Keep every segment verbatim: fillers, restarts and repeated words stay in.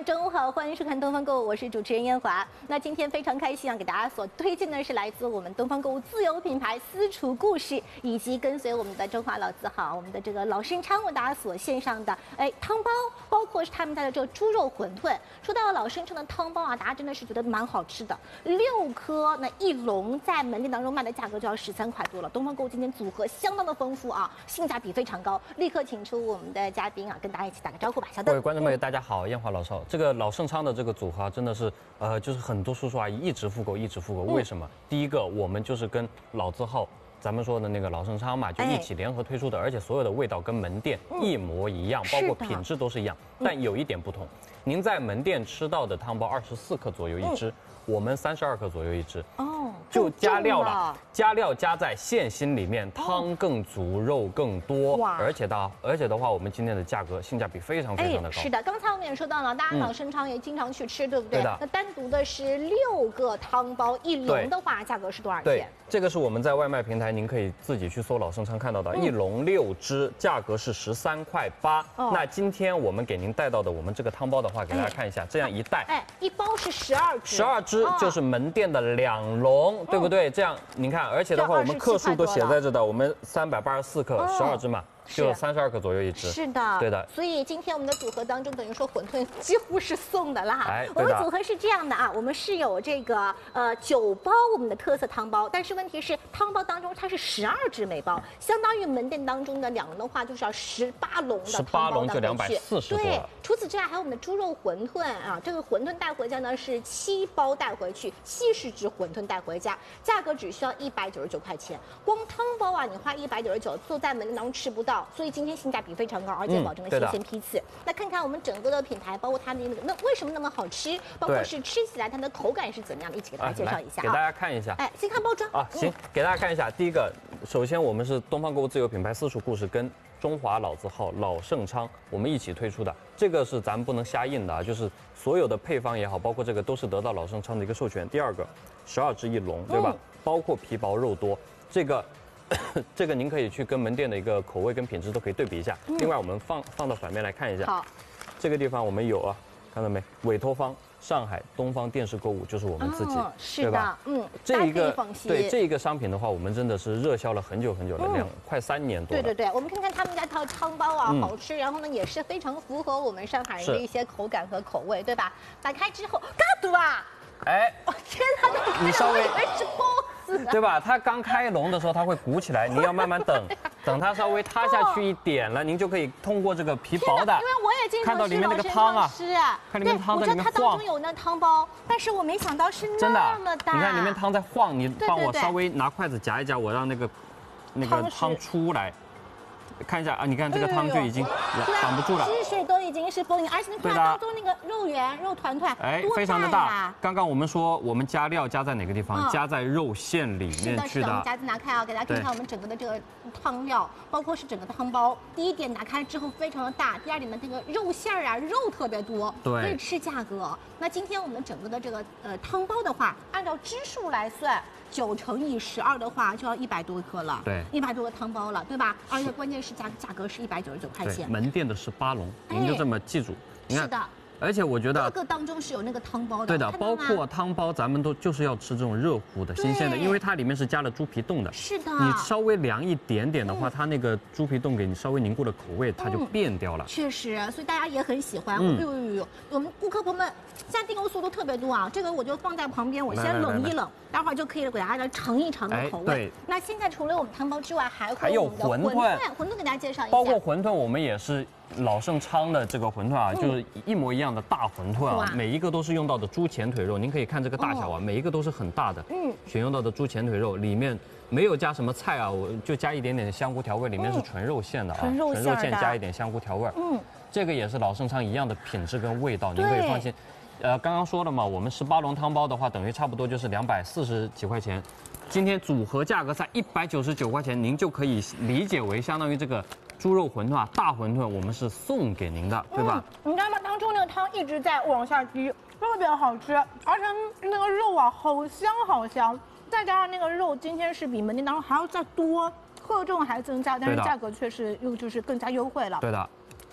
们，中午好，欢迎收看《东方购物》，我是主持人燕华。那今天非常开心啊，给大家所推荐的是来自我们东方购物自有品牌私厨故事，以及跟随我们的中华老字号，我们的这个老盛昌为大家所献上的哎汤包，包括是他们家的这个猪肉馄饨。说到老盛昌的汤包啊，大家真的是觉得蛮好吃的，六颗那一笼在门店当中卖的价格就要十三块多了。东方购物今天组合相当的丰富啊，性价比非常高。立刻请出我们的嘉宾啊，跟大家一起打个招呼吧，小邓。 各位观众朋友，大家好，燕华老少。这个老盛昌的这个组合、啊、真的是，呃，就是很多叔叔阿姨一直复购，一直复购。为什么？嗯、第一个，我们就是跟老字号，咱们说的那个老盛昌嘛，就一起联合推出的，而且所有的味道跟门店一模一样，包括品质都是一样，但有一点不同。您在门店吃到的汤包二十四克左右一只。嗯我们三十二克左右一只哦，就加料了，加料加在馅心里面，汤更足，肉更多，哇！而且的，而且的话，我们今天的价格性价比非常非常的高。 是的，刚才我们也说到了，大家老盛昌也经常去吃，对不对？对的。那单独的是六个汤包一笼的话，价格是多少钱？ 对，这个是我们在外卖平台，您可以自己去搜老盛昌看到的，一笼六只，价格是十三块八。那今天我们给您带到的我们这个汤包的话，给大家看一下，这样一袋， 哎，一包是十二只， 十二只。就是门店的两笼，对不对？这样您看，而且的话，我们克数都写在这的，我们三百八十四克，十二只嘛。就三十二克左右一只， 是的， 对的。 所以今天我们的组合当中，等于说馄饨几乎是送的啦。 哎， 我们组合是这样的啊，我们是有这个呃九包我们的特色汤包，但是问题是汤包当中它是十二只每包，相当于门店当中的两笼的话，就是要十八笼的汤包。十八笼就两百四十多。 对，除此之外还有我们的猪肉馄饨啊，这个馄饨带回家呢是七包带回去，七十只馄饨带回家，价格只需要一百九十九块钱。光汤包啊，你花一百九十九，坐在门店当中吃不到。所以今天性价比非常高，而且保证了新鲜批次。嗯、那看看我们整个的品牌，包括它的那个，那为什么那么好吃？包括是吃起来它的口感是怎么样的，一起给大家介绍一下、啊。 给大家看一下。 哎，先看包装啊，行，嗯、给大家看一下。第一个，首先我们是东方购物自有品牌私厨故事跟中华老字号老盛昌我们一起推出的，这个是咱们不能瞎印的啊，就是所有的配方也好，包括这个都是得到老盛昌的一个授权。第二个，十二只一笼，对吧？嗯、包括皮薄肉多，这个。这个您可以去跟门店的一个口味跟品质都可以对比一下。嗯、另外，我们放放到反面来看一下。 好， 这个地方我们有啊，看到没？委托方上海东方电视购物就是我们自己， 哦、是的， 对吧？ 嗯， 这一个对这一个商品的话，我们真的是热销了很久很久了，两、嗯、快三年多了。 对对对，我们看看他们家套汤包啊，嗯、好吃，然后呢也是非常符合我们上海人的一些口感和口味，对吧？打开之后，嘎嘟啊！ 哎， 哦天哪， 你稍微以为是包子， 对吧？它刚开笼的时候它会鼓起来，你要慢慢等，等它稍微塌下去一点了，您就可以通过这个皮薄的， 因为我也经常看到里面那个汤啊， 吃啊， 看里面汤在里面晃。 我知道它当中有那汤包，但是我没想到是那么大。 你看里面汤在晃，你帮我稍微拿筷子夹一夹，我让那个那个汤出来。看一下啊，你看这个汤就已经挡不住了， 汁水都已经是丰盈，而且你看当中那个肉圆、肉团团， 哎，非常的大。刚刚我们说我们加料加在哪个地方？加在肉馅里面去的。 我们夹子拿开啊，给大家看看我们整个的这个汤料，包括是整个汤包。第一点打开之后非常的大，第二点呢这个肉馅儿啊肉特别多， 对， 可以吃价格。那今天我们整个的这个呃汤包的话，按照只数来算。九乘以十二的话，就要一百多克了， 对， 一百多个汤包了，对吧？而且关键是价价格是一百九十九块钱， 门店的十八笼，您就这么记住。 哎、是的。 而且我觉得各个当中是有那个汤包的， 对的，包括汤包，咱们都就是要吃这种热乎的、新鲜的，因为它里面是加了猪皮冻的。 是的， 你稍微凉一点点的话，它那个猪皮冻给你稍微凝固的口味，它就变掉了。 确实，所以大家也很喜欢。哎呦呦呦，我们顾客朋友们现在订购速度特别多啊，这个我就放在旁边，我先冷一冷，待会儿就可以给大家尝一尝的口味。对，那现在除了我们汤包之外，还还有馄饨， 馄饨给大家介绍一下。 包括馄饨，我们也是。老盛昌的这个馄饨啊，就是一模一样的大馄饨啊，每一个都是用到的猪前腿肉，您可以看这个大小啊，每一个都是很大的，嗯，选用到的猪前腿肉，里面没有加什么菜啊，我就加一点点香菇调味，里面是纯肉馅的啊，纯肉馅加一点香菇调味，嗯，这个也是老盛昌一样的品质跟味道，您可以放心。呃，刚刚说了嘛，我们十八笼汤包的话，等于差不多就是两百四十几块钱。今天组合价格在一百九十九块钱，您就可以理解为相当于这个猪肉馄饨啊，大馄饨我们是送给您的，对吧？ 嗯、你知道吗？当中那个汤一直在往下滴，特别好吃，而且那个肉啊，好香好香。再加上那个肉，今天是比门店当中还要再多，克重还增加，但是价格却是又就是更加优惠了。 对的。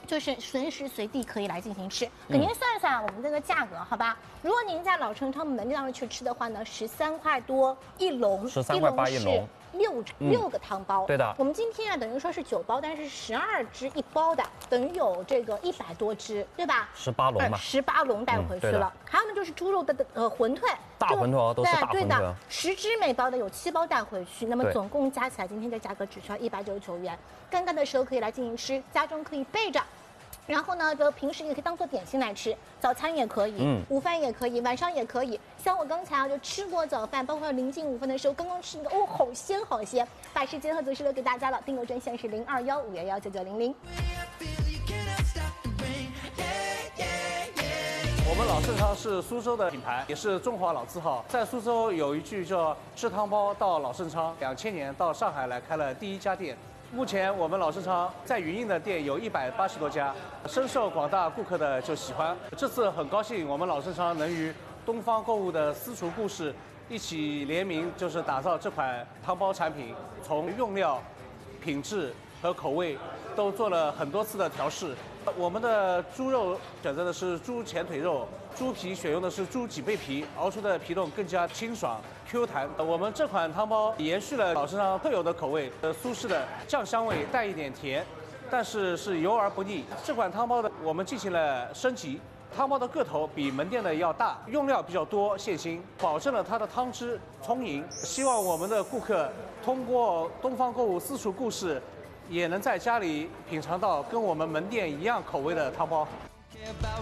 就是随时随地可以来进行吃。给您算一算我们这个价格，好吧？如果您在老城昌门店上去吃的话呢，十三块多一笼， 十三块八一笼。 六六个汤包， 对的。 我们今天啊，等于说是九包，但是十二只一包的，等于有这个一百多只，对吧？ 十八笼嘛， 十八笼带回去了。还有呢，就是猪肉的呃馄饨， 大馄饨哦，都是大馄饨。 对的，十只每包的有七包带回去，那么总共加起来，今天的价格只需要一百九十九元。干干的时候可以来进行吃，家中可以备着。然后呢，这平时也可以当做点心来吃，早餐也可以，嗯，午饭也可以，晚上也可以。像我刚才啊，就吃过早饭，包括临近午饭的时候，刚刚吃那个，哦，好鲜好鲜。把时间和组织留给大家了，订购专线是零二幺五幺幺九九零零。 我们老盛昌是苏州的品牌，也是中华老字号。在苏州有一句叫“吃汤包到老盛昌”，两千年到上海来开了第一家店。目前我们老盛昌在云印的店有一百八十多家，深受广大顾客的就喜欢。这次很高兴，我们老盛昌能与东方购物的私厨故事一起联名，就是打造这款汤包产品。从用料、品质和口味都做了很多次的调试。我们的猪肉选择的是猪前腿肉，猪皮选用的是猪脊背皮，熬出的皮冻更加清爽 Q 弹。我们这款汤包延续了老盛昌特有的口味，呃，苏式的酱香味带一点甜，但是是油而不腻。这款汤包的我们进行了升级，汤包的个头比门店的要大，用料比较多，现新，保证了它的汤汁充盈。希望我们的顾客通过东方购物私厨故事，也能在家里品尝到跟我们门店一样口味的汤包。